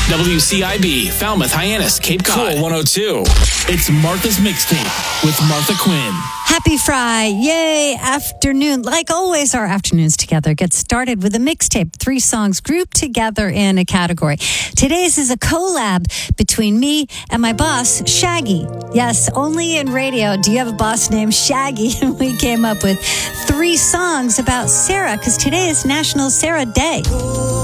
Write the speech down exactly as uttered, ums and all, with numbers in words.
W C I B, Falmouth, Hyannis, Cape Cod. Cool one oh two. It's Martha's Mixtape with Martha Quinn. Happy Fry. Yay. Afternoon. Like always, our afternoons together get started with a mixtape. Three songs grouped together in a category. Today's is a collab between me and my boss, Shaggy. Yes, only in radio do you have a boss named Shaggy. And we came up with three songs about Sarah, because today is National Sarah Day.